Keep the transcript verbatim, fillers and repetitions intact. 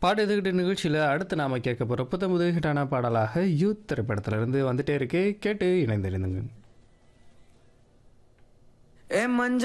பாட்டு எதுக்கிட்ட நிகழ்ச்சியில் அடுத்து நாம் கேட்க போகிற புத்த முது ஹிட்டான பாடலாக யூத் திரைப்படத்திலிருந்து வந்துட்டே இருக்கு. கேட்டு இணைந்திருந்துங்க. ஏ மஞ்ச